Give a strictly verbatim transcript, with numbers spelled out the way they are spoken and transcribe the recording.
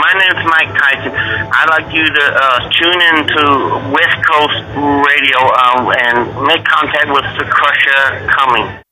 my name is Mike Tyson. I'd like you to uh, tune into West Coast Radio um, and make contact with the Crusher Cummings.